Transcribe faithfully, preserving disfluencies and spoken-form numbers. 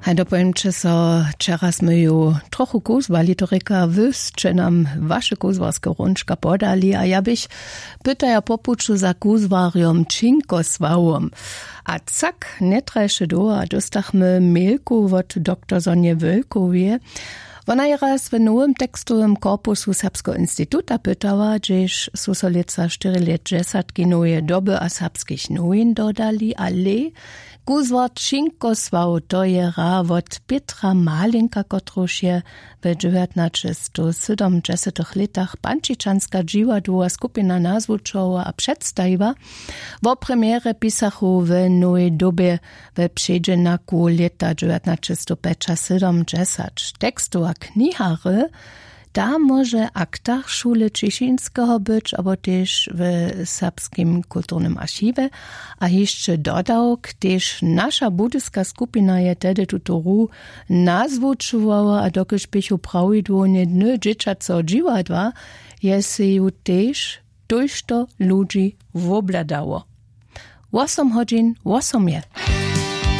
A dopowiem so, teraz my ju trochu kuzwali, to reka wys, czy nam wasze kuzwarskie rączka podali, a ja bych pytaja popuczu za kuzwarium činkoswałom. A cak, nie trajsze do, a dostachmy mailku od doktor Sonje Wölkowie. Ona je raz w nowym tekstowym korpusu Serbskiego Instytuta pytała, gdzież su so leca cztery lat dziesiątki nowe doby a serbskich nowin dodali, ale kuzwar činkoswał to je ra od Petra Malinka, kotruż je w dziewiętnaście siedemdziesiątych latach Pančičanská džiwadłowa skupina nazwuczowa a przedstawiła, wo premiere pisachu w nowej dobie w przedziennaku lata dziewiętnaście siedemdziesiąt. Tekstowa knihary da może aktach Szule Cieszyńskiego być, albo też w Serbskim Kulturnym Archiwie, a jeszcze dodał, gdyż nasza budyska skupina je tedy tutoru nazwuczowała, a dokiż bychu prawidłownie dny dzieciaco dziwadła, je se ju też durch to ludzi wobladało. Osiem godzin, osiem je.